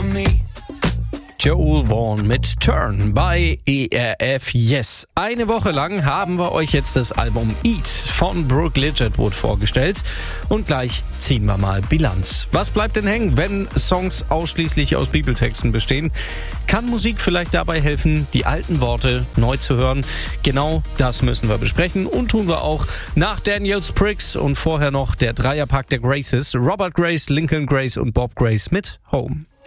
on me. Joel Vaughan mit Turn bei ERF Yes. Eine Woche lang haben wir euch jetzt das Album Eat von Brooke Ligertwood vorgestellt und gleich ziehen wir mal Bilanz. Was bleibt denn hängen, wenn Songs ausschließlich aus Bibeltexten bestehen? Kann Musik vielleicht dabei helfen, die alten Worte neu zu hören? Genau das müssen wir besprechen und tun wir auch nach Daniel Spriggs und vorher noch der Dreierpack der Graces, Robert Grace, Lincoln Grace und Bob Grace mit Home.